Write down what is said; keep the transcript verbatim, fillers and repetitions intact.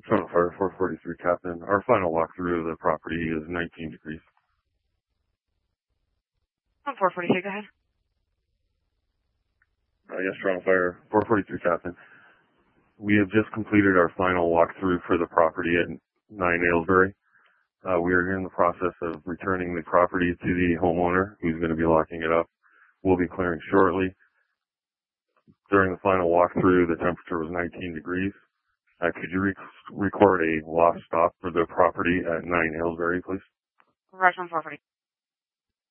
Toronto Fire four forty-three, Captain. Our final walkthrough of the property is nineteen degrees. On four forty-three, go ahead. Uh, yes, Toronto Fire four forty-three, Captain. We have just completed our final walkthrough for the property at nine Aylesbury. Uh, we are in the process of returning the property to the homeowner who's going to be locking it up. We'll be clearing shortly. During the final walkthrough, the temperature was nineteen degrees. Uh, could you rec record a lost stop for the property at nine Aylesbury, please? Rush on four forty.